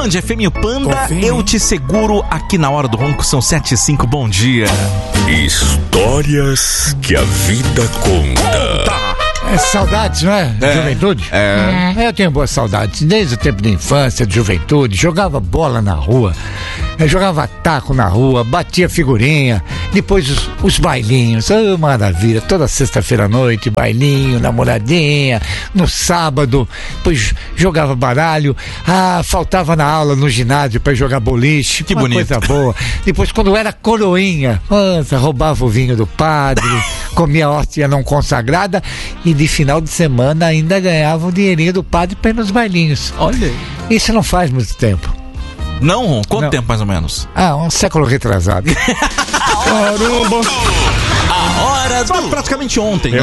Band FM Panda, eu te seguro aqui na Hora do Ronco, são 7h05, bom dia. Histórias que a vida conta. Saudades, não é? Juventude? Eu tenho boas saudades. Desde o tempo da infância, de juventude, jogava bola na rua, jogava taco na rua, batia figurinha, depois os bailinhos, maravilha, toda sexta-feira à noite, bailinho, namoradinha, no sábado, depois jogava baralho, faltava na aula no ginásio pra jogar boliche, que bonito. Coisa boa. Depois, quando era coroinha, roubava o vinho do padre, comia hóstia não consagrada e de final de semana ainda ganhava o dinheirinho do padre pra ir nos bailinhos. Olha. Isso não faz muito tempo. Não, Ron? Quanto Não. tempo mais ou menos? Um século retrasado. Caramba! A Hora do... Praticamente ontem, né?